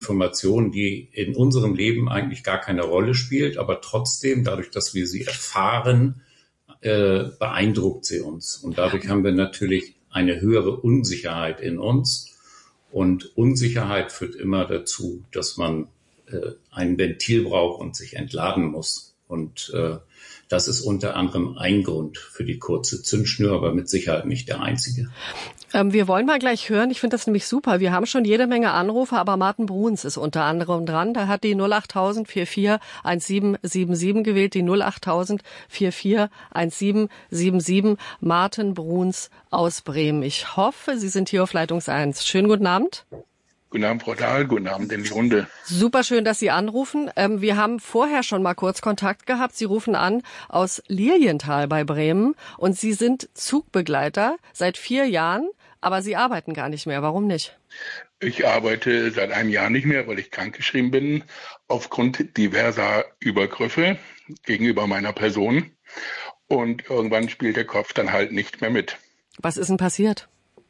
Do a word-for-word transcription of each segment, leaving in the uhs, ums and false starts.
Information, die in unserem Leben eigentlich gar keine Rolle spielt, aber trotzdem, dadurch, dass wir sie erfahren, äh, beeindruckt sie uns. Und dadurch haben wir natürlich eine höhere Unsicherheit in uns. Und Unsicherheit führt immer dazu, dass man äh, ein Ventil braucht und sich entladen muss. Und äh, das ist unter anderem ein Grund für die kurze Zündschnur, aber mit Sicherheit nicht der einzige. Ähm, wir wollen mal gleich hören, ich finde das nämlich super, wir haben schon jede Menge Anrufe, aber Martin Bruns ist unter anderem dran. Der hat die null acht null null vier vier eins sieben sieben sieben gewählt, die null acht null null vier vier eins sieben sieben sieben. Martin Bruns aus Bremen. Ich hoffe, Sie sind hier auf Leitungs eins. Schönen guten Abend. Guten Abend, Frau Dahl. Guten Abend in die Runde. Super schön, dass Sie anrufen. Ähm, wir haben vorher schon mal kurz Kontakt gehabt. Sie rufen an aus Lilienthal bei Bremen und Sie sind Zugbegleiter seit vier Jahren, aber Sie arbeiten gar nicht mehr. Warum nicht? Ich arbeite seit einem Jahr nicht mehr, weil ich krankgeschrieben bin, aufgrund diverser Übergriffe gegenüber meiner Person. Und irgendwann spielt der Kopf dann halt nicht mehr mit. Was ist denn passiert?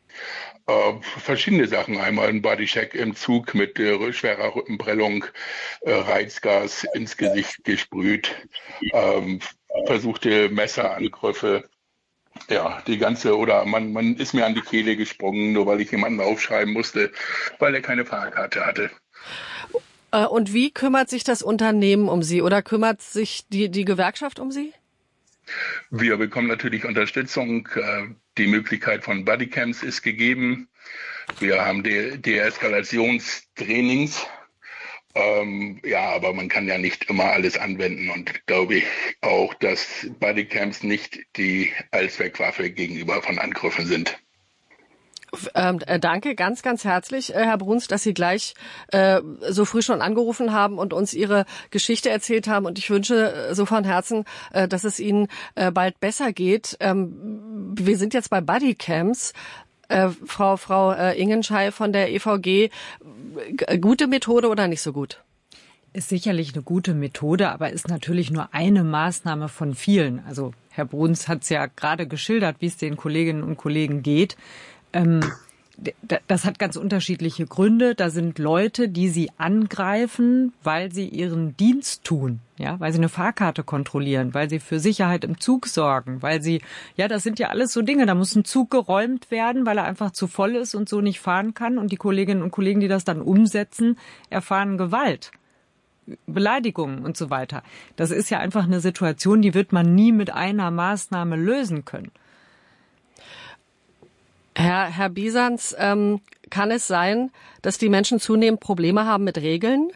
Äh, verschiedene Sachen. Einmal ein Bodycheck im Zug mit äh, schwerer Rückenprellung, äh, Reizgas ins Gesicht gesprüht, ähm, versuchte Messerangriffe. Ja, die ganze, oder man, man ist mir an die Kehle gesprungen, nur weil ich jemanden aufschreiben musste, weil er keine Fahrkarte hatte. Äh, und wie kümmert sich das Unternehmen um Sie oder kümmert sich die, die Gewerkschaft um Sie? Wir bekommen natürlich Unterstützung. Die Möglichkeit von Bodycams ist gegeben. Wir haben De- Deeskalationstrainings. Ähm, ja, aber man kann ja nicht immer alles anwenden und glaube ich auch, dass Bodycams nicht die Allzweckwaffe gegenüber von Angriffen sind. Ähm, äh, danke ganz, ganz herzlich, äh, Herr Bruns, dass Sie gleich äh, so früh schon angerufen haben und uns Ihre Geschichte erzählt haben. Und ich wünsche äh, so von Herzen, äh, dass es Ihnen äh, bald besser geht. Ähm, wir sind jetzt bei Bodycams. Äh, Frau Frau äh, Ingenschei von der E V G, g- gute Methode oder nicht so gut? Ist sicherlich eine gute Methode, aber ist natürlich nur eine Maßnahme von vielen. Also Herr Bruns hat es ja gerade geschildert, wie es den Kolleginnen und Kollegen geht. Ähm, das hat ganz unterschiedliche Gründe. Da sind Leute, die sie angreifen, weil sie ihren Dienst tun, ja, weil sie eine Fahrkarte kontrollieren, weil sie für Sicherheit im Zug sorgen, weil sie, ja, das sind ja alles so Dinge. Da muss ein Zug geräumt werden, weil er einfach zu voll ist und so nicht fahren kann. Und die Kolleginnen und Kollegen, die das dann umsetzen, erfahren Gewalt, Beleidigungen und so weiter. Das ist ja einfach eine Situation, die wird man nie mit einer Maßnahme lösen können. Herr, Herr Bisans, ähm, kann es sein, dass die Menschen zunehmend Probleme haben mit Regeln?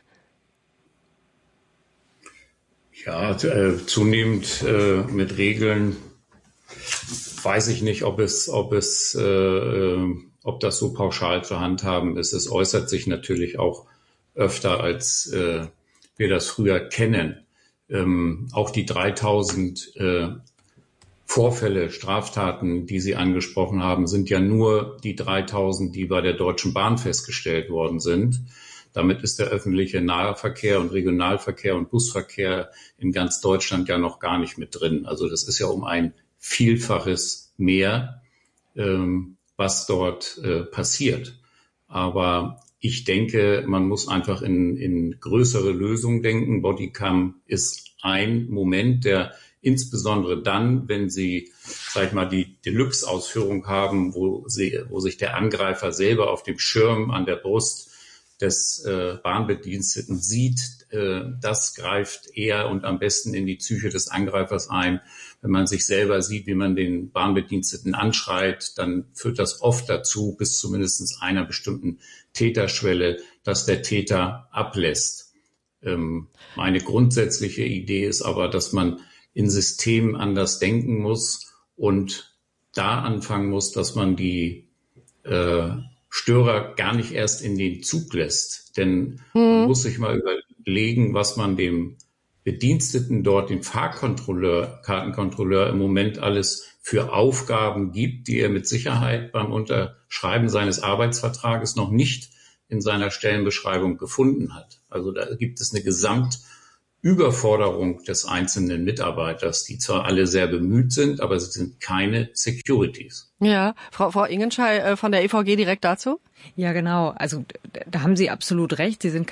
Ja, äh, zunehmend äh, mit Regeln weiß ich nicht, ob es, ob es, äh, ob das so pauschal zu handhaben ist. Es äußert sich natürlich auch öfter, als äh, wir das früher kennen. Ähm, auch die dreitausend äh, Vorfälle, Straftaten, die Sie angesprochen haben, sind ja nur die dreitausend, die bei der Deutschen Bahn festgestellt worden sind. Damit ist der öffentliche Nahverkehr und Regionalverkehr und Busverkehr in ganz Deutschland ja noch gar nicht mit drin. Also das ist ja um ein Vielfaches mehr, ähm, was dort äh, passiert. Aber ich denke, man muss einfach in, in größere Lösungen denken. Bodycam ist ein Moment, der insbesondere dann, wenn Sie, sag ich mal, die Deluxe-Ausführung haben, wo, sie, wo sich der Angreifer selber auf dem Schirm an der Brust des äh, Bahnbediensteten sieht, äh, das greift eher und am besten in die Psyche des Angreifers ein. Wenn man sich selber sieht, wie man den Bahnbediensteten anschreit, dann führt das oft dazu, bis zu mindestens einer bestimmten Täterschwelle, dass der Täter ablässt. Ähm, meine grundsätzliche Idee ist aber, dass man in Systemen anders denken muss und da anfangen muss, dass man die äh, Störer gar nicht erst in den Zug lässt. Denn hm. man muss sich mal überlegen, was man dem Bediensteten dort, dem Fahrkontrolleur, Kartenkontrolleur im Moment alles für Aufgaben gibt, die er mit Sicherheit beim Unterschreiben seines Arbeitsvertrages noch nicht in seiner Stellenbeschreibung gefunden hat. Also da gibt es eine Gesamt Überforderung des einzelnen Mitarbeiters, die zwar alle sehr bemüht sind, aber sie sind keine Securities. Ja, Frau, Frau Ingenschei von der E V G direkt dazu? Ja, genau. Also da haben Sie absolut recht. Sie sind